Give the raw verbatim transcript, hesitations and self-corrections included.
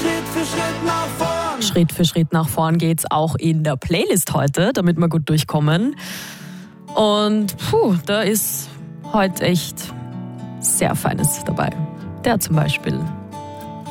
Schritt für Schritt nach vorn. Schritt für Schritt nach vorn geht's auch in der Playlist heute, damit wir gut durchkommen. Und puh, da ist heute echt sehr Feines dabei. Der zum Beispiel.